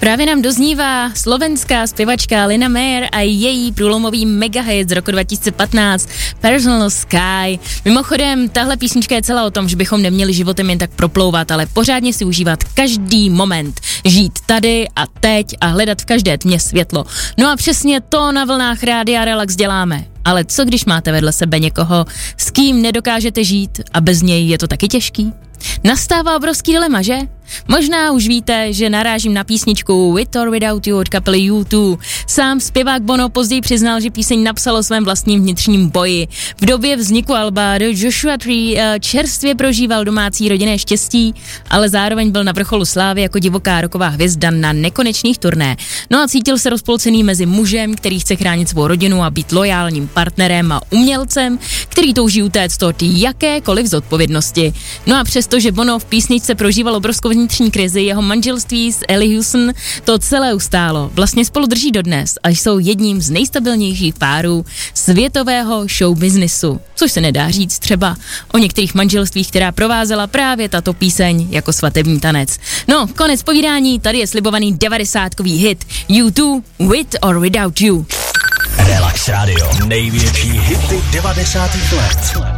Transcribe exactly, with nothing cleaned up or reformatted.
Právě nám doznívá slovenská zpěvačka Lina Meyer a její průlomový megahit z roku dva tisíce patnáct Personal Sky. Mimochodem, tahle písnička je celá o tom, že bychom neměli životem jen tak proplouvat, ale pořádně si užívat každý moment. Žít tady a teď a hledat v každé tmě světlo. No a přesně to na vlnách Rádia Relax děláme. Ale co když máte vedle sebe někoho, s kým nedokážete žít a bez něj je to taky těžký? Nastává obrovský dilema, že? Možná už víte, že narážím na písničku With or Without You od kapely U dva. Sám zpěvák Bono později přiznal, že píseň napsal o svém vlastním vnitřním boji. V době vzniku alba The Joshua Tree čerstvě prožíval domácí rodinné štěstí, ale zároveň byl na vrcholu slávy jako divoká rocková hvězda na nekonečných turné. No a cítil se rozpolcený mezi mužem, který chce chránit svou rodinu a být lojálním partnerem, a umělcem, který touží utéct od jakékoliv zodpovědnosti. No a přestože Bono v písničce prožíval obrovskou vnitřní krizi, jeho manželství s Ellie Houston to celé ustálo. Vlastně spolu drží dodnes a jsou jedním z nejstabilnějších párů světového showbiznisu. Což se nedá říct třeba o některých manželstvích, která provázela právě tato píseň jako svatební tanec. No, konec povídání, tady je slibovaný devadesátkový hit U dva With or Without You. Relax Radio. Největší hity devadesátých let.